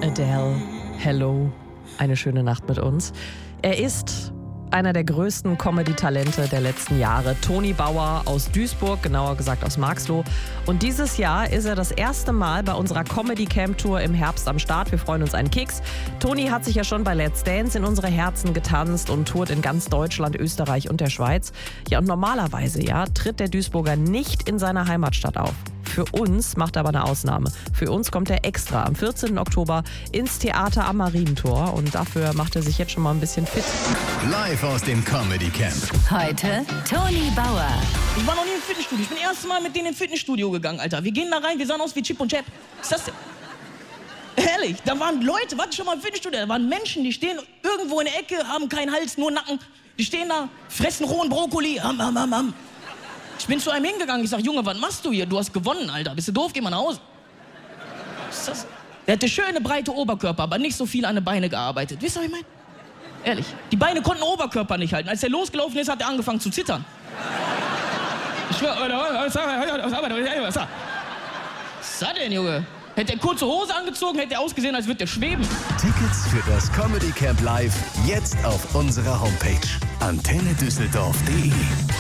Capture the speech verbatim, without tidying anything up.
Adele, hello, eine schöne Nacht mit uns. Er ist einer der größten Comedy-Talente der letzten Jahre. Toni Bauer aus Duisburg, genauer gesagt aus Marxloh. Und dieses Jahr ist er das erste Mal bei unserer Comedy-Camp-Tour im Herbst am Start. Wir freuen uns einen Keks. Toni hat sich ja schon bei Let's Dance in unsere Herzen getanzt und tourt in ganz Deutschland, Österreich und der Schweiz. Ja, und normalerweise ja, tritt der Duisburger nicht in seiner Heimatstadt auf. Für uns macht er aber eine Ausnahme. Für uns kommt er extra am vierzehnten Oktober ins Theater am Marientor und dafür macht er sich jetzt schon mal ein bisschen fit. Live aus dem Comedy Camp. Heute Toni Bauer. Ich war noch nie im Fitnessstudio. Ich bin das erste Mal mit denen ins Fitnessstudio gegangen, Alter. Wir gehen da rein, wir sahen aus wie Chip und Chap. Was ist das denn? Ehrlich, da waren Leute, warte schon mal im Fitnessstudio, da waren Menschen, die stehen irgendwo in der Ecke, haben keinen Hals, nur Nacken. Die stehen da, fressen rohen Brokkoli, ham, ham, ham, ham. Ich bin zu einem hingegangen, ich sag, Junge, was machst du hier? Du hast gewonnen, Alter. Bist du doof? Geh mal nach Hause. Was ist das? Der hatte schöne, breite Oberkörper, aber nicht so viel an den Beinen gearbeitet. Wisst ihr, was ich meine? Ehrlich. Die Beine konnten den Oberkörper nicht halten. Als er losgelaufen ist, hat er angefangen zu zittern. Ich schwör, was ist das denn, Junge? Hätte er kurze Hose angezogen, hätte er ausgesehen, als würde er schweben. Tickets für das Comedy Camp Live jetzt auf unserer Homepage antenne düsseldorf punkt de.